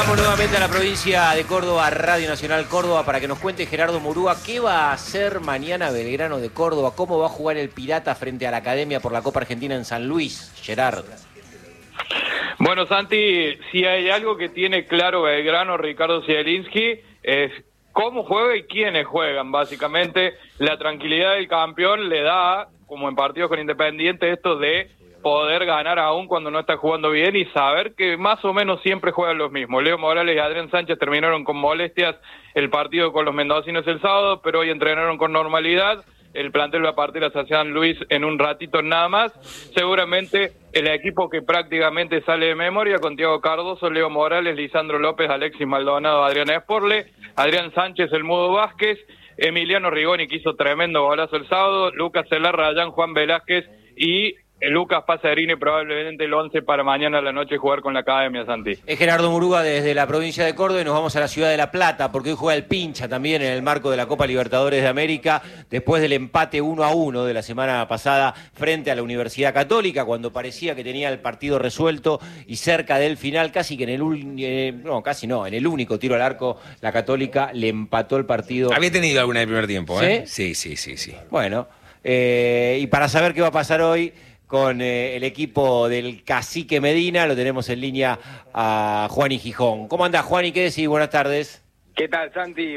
Vamos nuevamente a la provincia de Córdoba, Radio Nacional Córdoba, para que nos cuente Gerardo Murúa qué va a hacer mañana Belgrano de Córdoba, cómo va a jugar el Pirata frente a la Academia por la Copa Argentina en San Luis. Gerardo. Bueno, Santi, si hay algo que tiene claro Belgrano, Ricardo Zielinski, es cómo juega y quiénes juegan, básicamente. La tranquilidad del campeón le da, como en partidos con Independiente, esto de poder ganar aún cuando no está jugando bien y saber que más o menos siempre juegan los mismos. Leo Morales y Adrián Sánchez terminaron con molestias el partido con los mendocinos el sábado, pero hoy entrenaron con normalidad. El plantel va a partir hacia San Luis en un ratito nada más. Seguramente el equipo que prácticamente sale de memoria con Thiago Cardoso, Leo Morales, Lisandro López, Alexis Maldonado, Adrián Esporle, Adrián Sánchez, el Mudo Vázquez, Emiliano Rigoni, que hizo tremendo golazo el sábado, Lucas Celarra, Rayán, Juan Velázquez y Lucas Pacerini, probablemente el 11 para mañana a la noche jugar con la Academia, Santi. Es Gerardo Murúa desde la provincia de Córdoba y nos vamos a la ciudad de La Plata, porque hoy juega el Pincha también en el marco de la Copa Libertadores de América, después del empate 1-1 de la semana pasada frente a la Universidad Católica, cuando parecía que tenía el partido resuelto y cerca del final, casi que en el único tiro al arco, la Católica le empató el partido. Había tenido alguna en el primer tiempo, ¿eh? ¿Sí? Sí. Bueno, y para saber qué va a pasar hoy con el equipo del Cacique Medina, lo tenemos en línea a Juani Gijón. ¿Cómo andás, Juani? ¿Qué decís? Buenas tardes. ¿Qué tal, Santi?